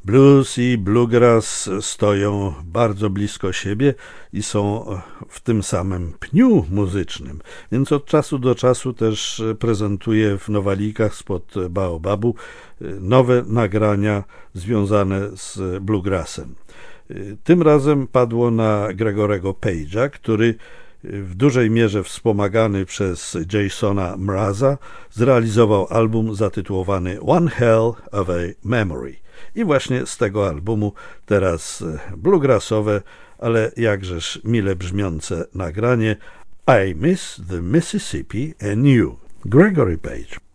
Blues i bluegrass stoją bardzo blisko siebie i są w tym samym pniu muzycznym, więc od czasu do czasu też prezentuję w Nowalikach spod Baobabu nowe nagrania związane z bluegrassem. Tym razem padło na Gregorego Page'a, który w dużej mierze wspomagany przez Jasona Mraza zrealizował album zatytułowany One Hell of a Memory. I właśnie z tego albumu teraz bluegrassowe, ale jakżeż mile brzmiące nagranie I Miss the Mississippi and You. Gregory Page.